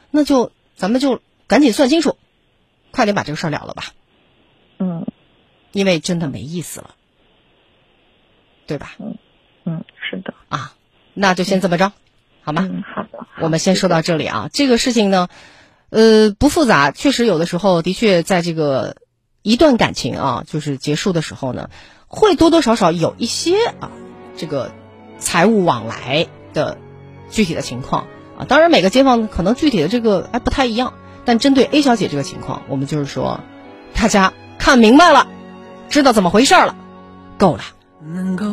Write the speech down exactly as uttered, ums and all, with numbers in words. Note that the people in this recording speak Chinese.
那就咱们就赶紧算清楚，快点把这个事儿了了吧。 嗯， 因为真的没意思了，对吧？ 嗯嗯，是的。 啊，那就先这么着，好吗？ 嗯，好的。 我们先说到这里啊。这个事情呢，呃，不复杂，确实有的时候的确在这个一段感情啊，就是结束的时候呢，会多多少少有一些啊，这个财务往来的具体的情况啊。当然，每个街坊可能具体的这个还不太一样，但针对 A 小姐这个情况，我们就是说，大家看明白了，知道怎么回事了，够了。